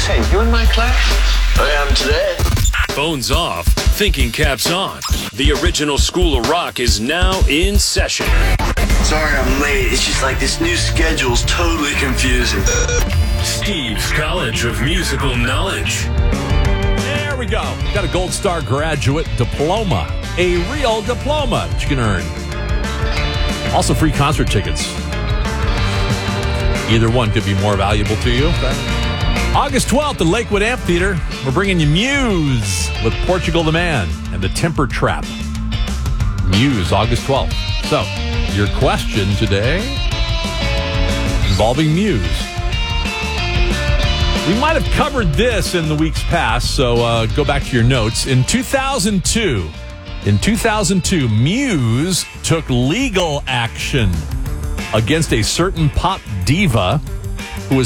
Hey, you in my class? I am today. Phones off, thinking caps on. The original School of Rock is now in session. Sorry I'm late. It's just like this new schedule's totally confusing. Steve's College of Musical Knowledge. There we go. Got a Gold Star graduate diploma. A real diploma that you can earn. Also free concert tickets. Either one could be more valuable to you. August 12th at Lakewood Amphitheater, we're bringing you Muse with Portugal the Man and the Temper Trap. Muse, August 12th. So, your question today involving Muse. We might have covered this in the weeks past, so go back to your notes. In 2002, Muse took legal action against a certain pop diva